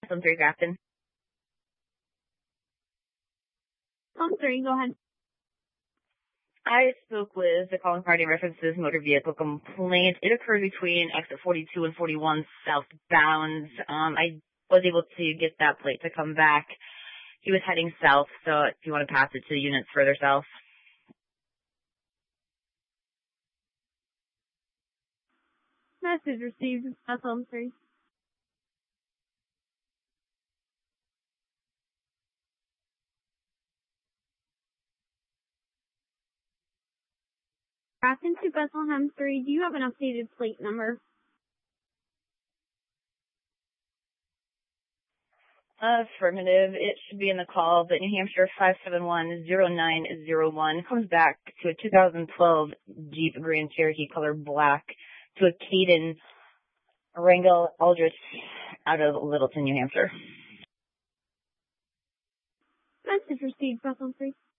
Some 3 Grafton. I'm sorry, go ahead. I spoke with the calling party references motor vehicle complaint. It occurred between exit 42 and 41 southbound. I was able to get that plate to come back. He was heading south, so if you want to pass it to units further south. Message received. That's all, I'm sorry. Grafton to Bethlehem 3, do you have an updated plate number? Affirmative. It should be in the call, but New Hampshire 5710901 comes back to a 2012 Jeep Grand Cherokee color black to a Caden Wrangell Aldrich out of Littleton, New Hampshire. Message received. Bethlehem 3.